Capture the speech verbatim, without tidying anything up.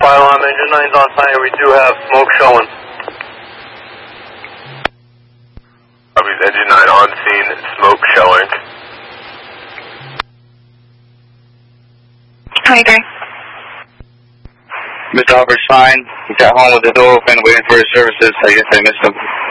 Fire alarm, engine nine's on fire. We do have smoke showing. Copy, engine nine on scene, smoke showing. twenty-three. Mister Hopper's fine. He's at home with the door open, waiting for his services. I guess I missed him.